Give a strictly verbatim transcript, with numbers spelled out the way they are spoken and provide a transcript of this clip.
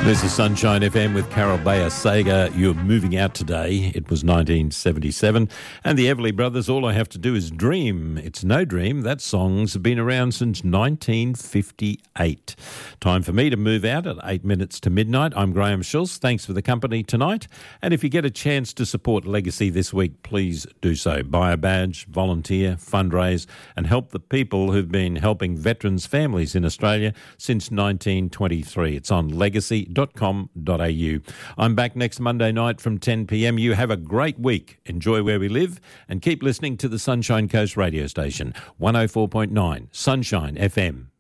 This is Sunshine F M with Carol Bayer Sager. You're moving out today. It was nineteen seventy-seven. And the Everly Brothers, All I Have to Do Is Dream. It's no dream. That song's been around since nineteen fifty-eight. Time for me to move out at eight minutes to midnight. I'm Graham Schultz. Thanks for the company tonight. And if you get a chance to support Legacy this week, please do so. Buy a badge, volunteer, fundraise, and help the people who've been helping veterans' families in Australia since nineteen twenty-three. It's on legacy dot com dot a u. I'm back next Monday night from ten p.m. You have a great week. Enjoy where we live and keep listening to the Sunshine Coast radio station, one oh four point nine Sunshine F M.